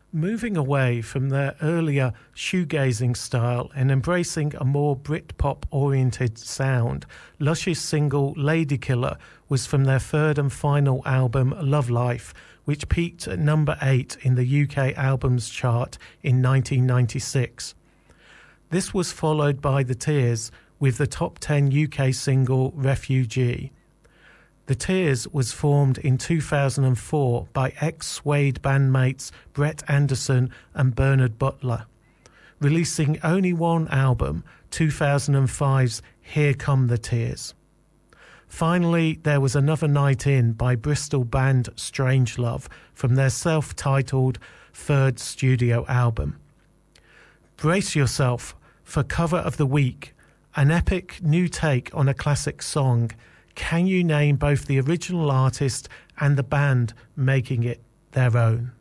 Moving away from their earlier shoegazing style and embracing a more Britpop-oriented sound, Lush's single Ladykiller was from their third and final album Love Life, which peaked at number 8 in the UK Albums Chart in 1996. This was followed by The Tears with the top 10 UK single Refugee. The Tears was formed in 2004 by ex-Suede bandmates Brett Anderson and Bernard Butler, releasing only one album, 2005's Here Come the Tears. Finally, there was Another Night In by Bristol band Strangelove from their self-titled third studio album. Brace yourself for Cover of the Week, an epic new take on a classic song. Can you name both the original artist and the band making it their own?